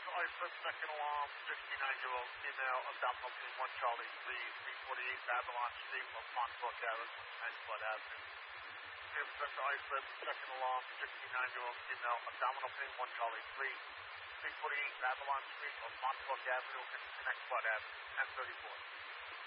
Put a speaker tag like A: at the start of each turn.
A: Iceland, second alarm, 69-year-old female, abdominal pain, 1 Charlie 348 Babylon Street, Montauk Avenue, and Flood Avenue. Center Iceland, second alarm, 69-year-old female, abdominal pain, 1 Charlie 348 Babylon Street, Montauk Avenue, and Flood Avenue, 1034.